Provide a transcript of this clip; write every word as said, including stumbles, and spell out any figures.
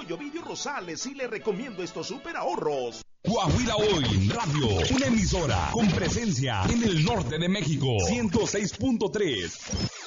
Soy Ovidio Rosales y le recomiendo estos super ahorros. Coahuila Hoy Radio, una emisora con presencia en el norte de México, ciento seis punto tres.